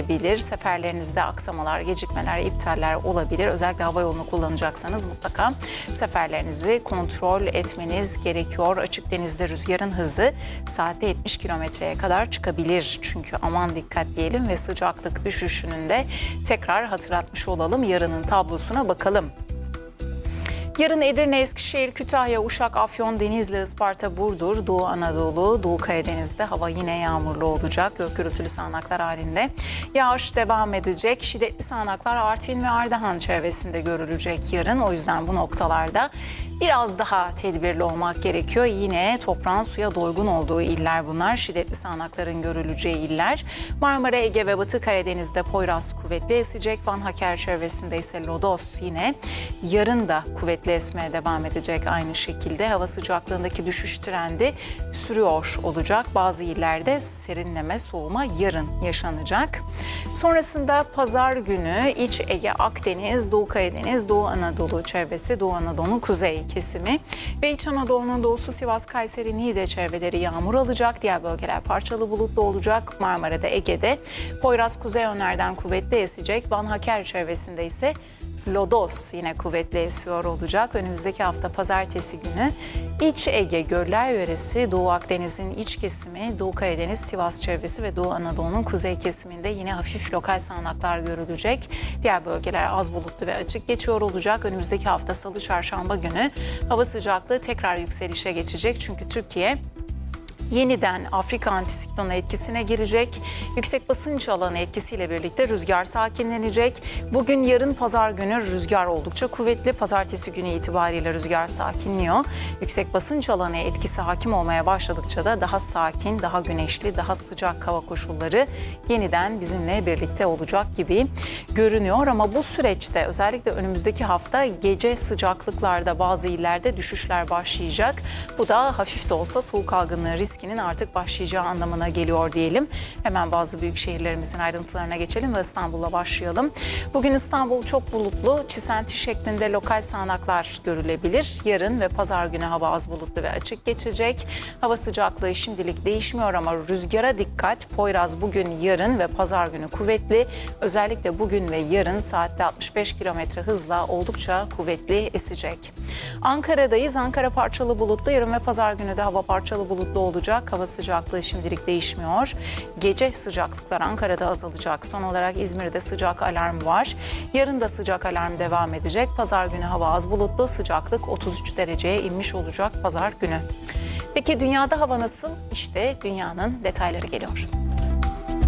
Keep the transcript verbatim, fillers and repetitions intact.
olabilir. Seferlerinizde aksamalar, gecikmeler, iptaller olabilir. Özellikle hava yolunu kullanacaksanız mutlaka seferlerinizi kontrol etmeniz gerekiyor. Açık denizde rüzgarın hızı saatte yetmiş kilometreye kadar çıkabilir. Çünkü aman dikkat diyelim ve sıcaklık düşüşünün de tekrar hatırlatmış olalım. Yarının tablosuna bakalım. Yarın Edirne, Eskişehir, Kütahya, Uşak, Afyon, Denizli, Isparta, Burdur, Doğu Anadolu, Doğu Karadeniz'de hava yine yağmurlu olacak. Gök gürültülü sağanaklar halinde yağış devam edecek. Şiddetli sağanaklar Artvin ve Ardahan çevresinde görülecek yarın. O yüzden bu noktalarda biraz daha tedbirli olmak gerekiyor. Yine toprağın suya doygun olduğu iller bunlar. Şiddetli sağanakların görüleceği iller. Marmara, Ege ve Batı Karadeniz'de Poyraz kuvvetli esecek. Van Haker çevresinde ise Lodos yine yarın da kuvvetli esmeye devam edecek aynı şekilde. Hava sıcaklığındaki düşüş trendi sürüyor olacak. Bazı illerde serinleme, soğuma yarın yaşanacak. Sonrasında pazar günü İç Ege, Akdeniz, Doğu Karadeniz, Doğu Anadolu çevresi, Doğu Anadolu'nun kuzey kesimi ve İç Anadolu'nun doğusu Sivas, Kayseri, Niğde çevreleri yağmur alacak. Diğer bölgeler parçalı bulutlu olacak. Marmara'da, Ege'de Poyraz kuzey yönlerden kuvvetli esecek. Van Haker çevresinde ise Lodos yine kuvvetli esiyor olacak. Önümüzdeki hafta pazartesi günü İç Ege, Göller yöresi, Doğu Akdeniz'in iç kesimi, Doğu Karadeniz, Sivas çevresi ve Doğu Anadolu'nun kuzey kesiminde yine hafif lokal sağanaklar görülecek. Diğer bölgeler az bulutlu ve açık geçiyor olacak. Önümüzdeki hafta Salı, Çarşamba günü hava sıcaklığı tekrar yükselişe geçecek. Çünkü Türkiye yeniden Afrika antisiklonu etkisine girecek. Yüksek basınç alanı etkisiyle birlikte rüzgar sakinlenecek. Bugün, yarın pazar günü rüzgar oldukça kuvvetli. Pazartesi günü itibariyle rüzgar sakinliyor. Yüksek basınç alanı etkisi hakim olmaya başladıkça da daha sakin, daha güneşli, daha sıcak hava koşulları yeniden bizimle birlikte olacak gibi görünüyor. Ama bu süreçte özellikle önümüzdeki hafta gece sıcaklıklarda bazı illerde düşüşler başlayacak. Bu da hafif de olsa soğuk algınlığı riski artık başlayacağı anlamına geliyor diyelim. Hemen bazı büyük şehirlerimizin ayrıntılarına geçelim ve İstanbul'la başlayalım. Bugün İstanbul çok bulutlu, çisenti şeklinde lokal sağanaklar görülebilir. Yarın ve pazar günü hava az bulutlu ve açık geçecek. Hava sıcaklığı şimdilik değişmiyor ama rüzgara dikkat. Poyraz bugün, yarın ve pazar günü kuvvetli. Özellikle bugün ve yarın saatte altmış beş kilometre hızla oldukça kuvvetli esecek. Ankara'dayız. Ankara parçalı bulutlu. Yarın ve pazar günü de hava parçalı bulutlu olacak. Hava sıcaklığı şimdilik değişmiyor. Gece sıcaklıklar Ankara'da azalacak. Son olarak İzmir'de sıcak alarm var. Yarın da sıcak alarm devam edecek. Pazar günü hava az bulutlu. Sıcaklık otuz üç dereceye inmiş olacak pazar günü. Peki dünyada hava nasıl? İşte dünyanın detayları geliyor.